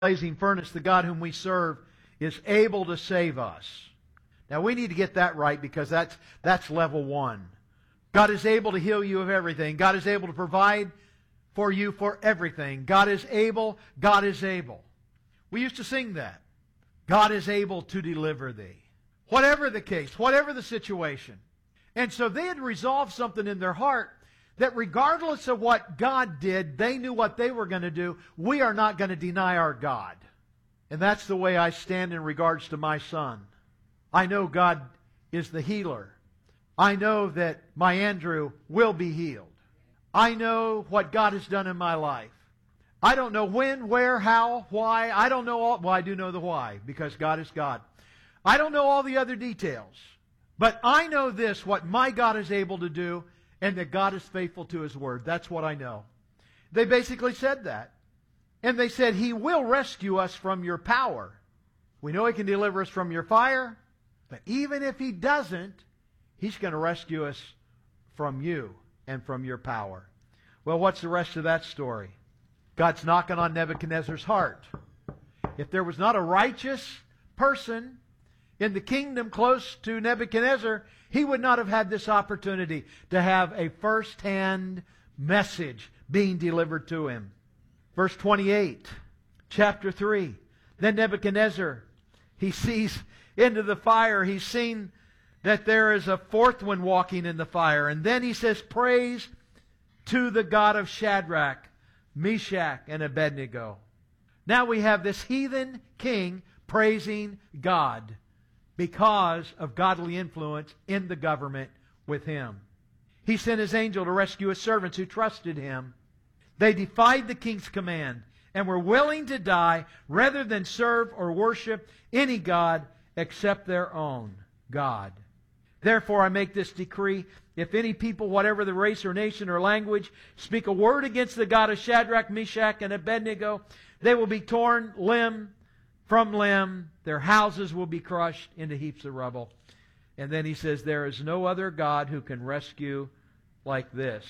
blazing furnace, the God whom we serve is able to save us. Now we need to get that right, because that's level one. God is able to heal you of everything. God is able to provide for you for everything. God is able. God is able. We used to sing that. God is able to deliver thee. Whatever the case, whatever the situation. And so they had resolved something in their heart, that regardless of what God did, they knew what they were going to do. We are not going to deny our God. And that's the way I stand in regards to my son. I know God is the healer. I know that my Andrew will be healed. I know what God has done in my life. I don't know when, where, how, why. I don't know all. Well, I do know the why, because God is God. I don't know all the other details. But I know this, what my God is able to do, and that God is faithful to His Word. That's what I know. They basically said that. And they said, He will rescue us from your power. We know He can deliver us from your fire. But even if He doesn't, He's going to rescue us from you and from your power. Well, what's the rest of that story? God's knocking on Nebuchadnezzar's heart. If there was not a righteous person in the kingdom close to Nebuchadnezzar, he would not have had this opportunity to have a first-hand message being delivered to him. Verse 28, chapter 3. Then Nebuchadnezzar, he sees into the fire. He's seen that there is a fourth one walking in the fire. And then he says, praise to the God of Shadrach, Meshach, and Abednego. Now we have this heathen king praising God because of godly influence in the government with him. He sent His angel to rescue His servants who trusted Him. They defied the king's command and were willing to die rather than serve or worship any god except their own God. Therefore I make this decree: if any people, whatever the race or nation or language, speak a word against the God of Shadrach, Meshach, and Abednego, they will be torn limb from limb. Their houses will be crushed into heaps of rubble. And then he says, there is no other God who can rescue like this.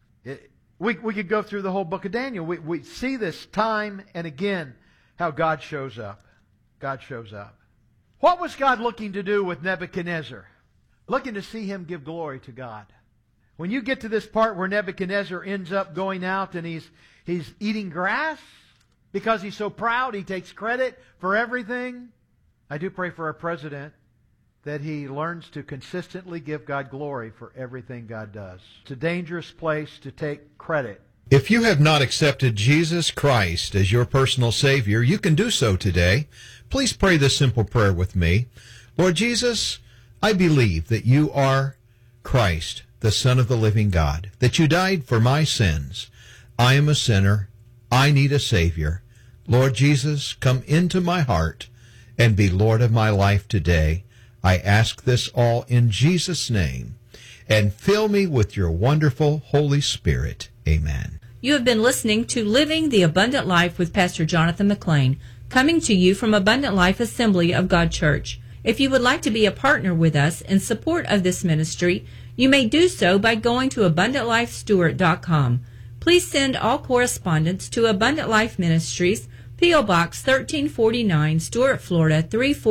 We could go through the whole book of Daniel. We see this time and again, how God shows up. God shows up. What was God looking to do with Nebuchadnezzar? Looking to see him give glory to God. When you get to this part where Nebuchadnezzar ends up going out and he's eating grass because he's so proud, he takes credit for everything. I do pray for our president that he learns to consistently give God glory for everything God does. It's a dangerous place to take credit. If you have not accepted Jesus Christ as your personal Savior, you can do so today. Please pray this simple prayer with me. Lord Jesus, I believe that you are Christ, the Son of the living God, that you died for my sins. I am a sinner. I need a Savior. Lord Jesus, come into my heart and be Lord of my life today. I ask this all in Jesus' name, and fill me with your wonderful Holy Spirit. Amen. You have been listening to Living the Abundant Life with Pastor Jonathan McLean, coming to you from Abundant Life Assembly of God Church. If you would like to be a partner with us in support of this ministry, you may do so by going to AbundantLifeStewart.com. Please send all correspondence to Abundant Life Ministries, P.O. Box 1349, Stuart, Florida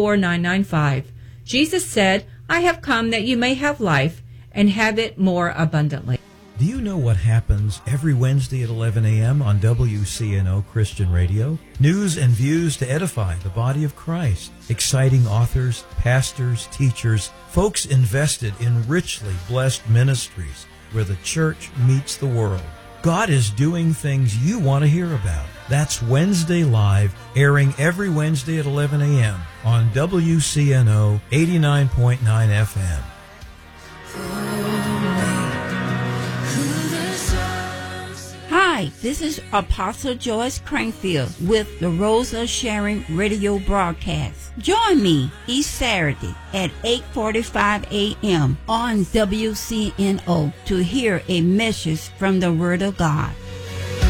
34995. Jesus said, I have come that you may have life and have it more abundantly. Do you know what happens every Wednesday at 11 a.m. on WCNO Christian Radio? News and views to edify the body of Christ. Exciting authors, pastors, teachers, folks invested in richly blessed ministries where the church meets the world. God is doing things you want to hear about. That's Wednesday Live, airing every Wednesday at 11 a.m. on WCNO 89.9 FM. Hi, this is Apostle Joyce Crankfield with the Rose of Sharon radio broadcast. Join me each Saturday at 8:45 a.m. on WCNO to hear a message from the Word of God.